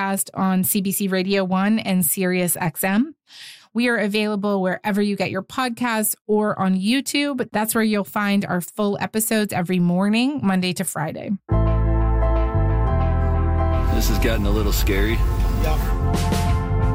podcast on CBC Radio 1 and Sirius XM. We are available wherever you get your podcasts or on YouTube. That's where you'll find our full episodes every morning, Monday to Friday. This has gotten a little scary. Yeah.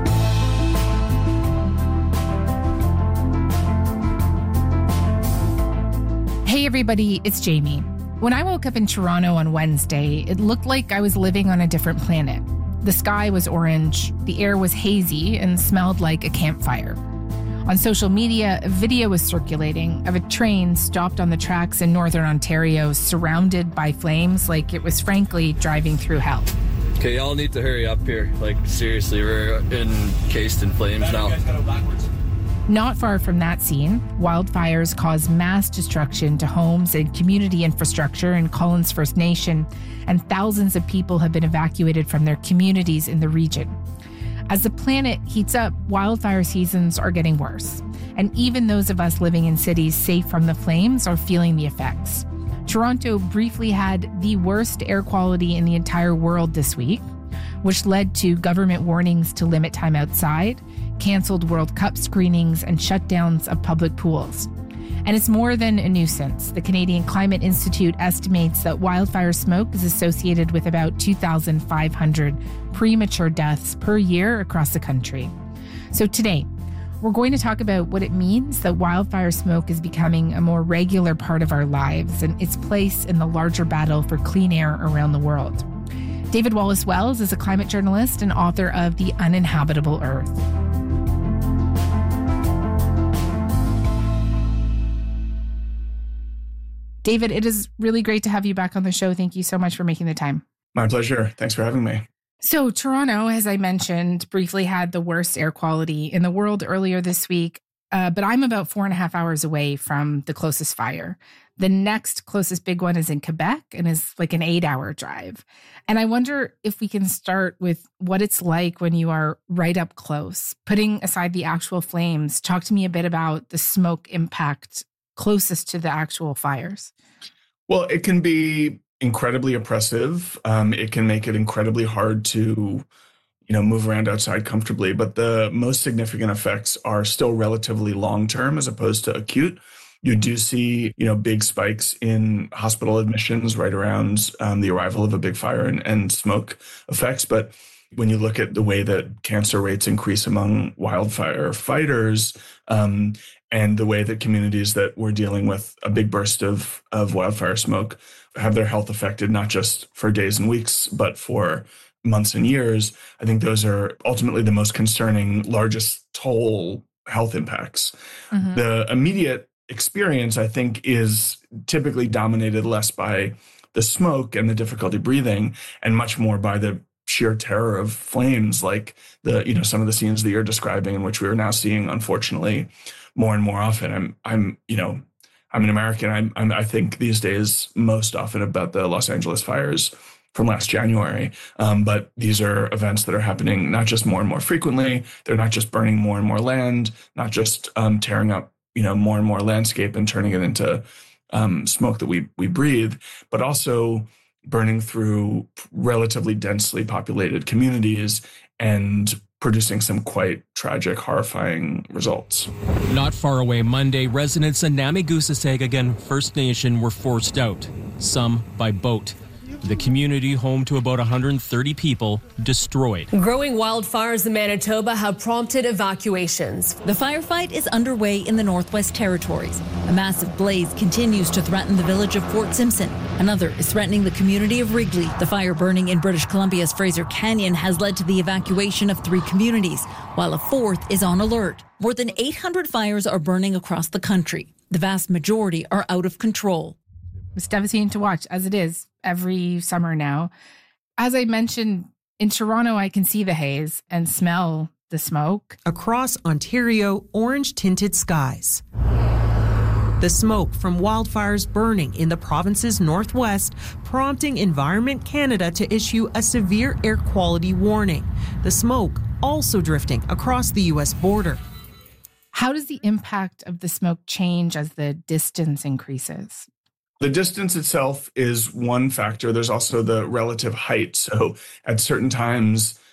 Hey everybody, it's Jamie. When I woke up in Toronto on Wednesday, it looked like I was living on a different planet. The sky was orange, the air was hazy, and smelled like a campfire. On social media, a video was circulating of a train stopped on the tracks in northern Ontario, surrounded by flames like it was frankly driving through hell. Okay, y'all need to hurry up here. Like, seriously, we're encased in flames now. Not far from that scene, wildfires caused mass destruction to homes and community infrastructure in Collins First Nation, and thousands of people have been evacuated from their communities in the region. As the planet heats up, wildfire seasons are getting worse, and even those of us living in cities safe from the flames are feeling the effects. Toronto briefly had the worst air quality in the entire world this week, which led to government warnings to limit time outside, canceled World Cup screenings, and shutdowns of public pools. And it's more than a nuisance. The Canadian Climate Institute estimates that wildfire smoke is associated with about 2,500 premature deaths per year across the country. So today, we're going to talk about what it means that wildfire smoke is becoming a more regular part of our lives and its place in the larger battle for clean air around the world. David Wallace Wells is a climate journalist and author of The Uninhabitable Earth. David, it is really great to have you back on the show. Thank you so much for making the time. My pleasure. Thanks for having me. So Toronto, as I mentioned, briefly had the worst air quality in the world earlier this week, but I'm about 4.5 hours away from the closest fire. The next closest big one is in Quebec and is like an 8-hour drive. And I wonder if we can start with what it's like when you are right up close. Putting aside the actual flames, talk to me a bit about the smoke impact closest to the actual fires. Well, it can be incredibly oppressive. It can make it incredibly hard to, move around outside comfortably. But the most significant effects are still relatively long-term as opposed to acute. You do see, big spikes in hospital admissions right around the arrival of a big fire and smoke effects. But when you look at the way that cancer rates increase among wildfire fighters, and the way that communities that were dealing with a big burst of wildfire smoke have their health affected, not just for days and weeks, but for months and years, I think those are ultimately the most concerning, largest toll health impacts. Mm-hmm. The immediate experience, I think, is typically dominated less by the smoke and the difficulty breathing and much more by the sheer terror of flames, like some of the scenes that you're describing, in which we are now seeing, unfortunately, more and more often. I'm an American. I think these days most often about the Los Angeles fires from last January. But these are events that are happening not just more and more frequently. They're not just burning more and more land, not just tearing up more and more landscape and turning it into smoke that we breathe, but also burning through relatively densely populated communities and producing some quite tragic, horrifying results. Not far away Monday, residents in Nami-Goosasagagan First Nation were forced out, some by boat. The community, home to about 130 people, destroyed. Growing wildfires in Manitoba have prompted evacuations. The firefight is underway in the Northwest Territories. A massive blaze continues to threaten the village of Fort Simpson. Another is threatening the community of Wrigley. The fire burning in British Columbia's Fraser Canyon has led to the evacuation of 3 communities, while a 4th is on alert. More than 800 fires are burning across the country. The vast majority are out of control. It's devastating to watch, as it is every summer now. As I mentioned, in Toronto, I can see the haze and smell the smoke. Across Ontario, orange-tinted skies. The smoke from wildfires burning in the province's northwest, prompting Environment Canada to issue a severe air quality warning. The smoke also drifting across the U.S. border. How does the impact of the smoke change as the distance increases? The distance itself is one factor. There's also the relative height. So at certain times,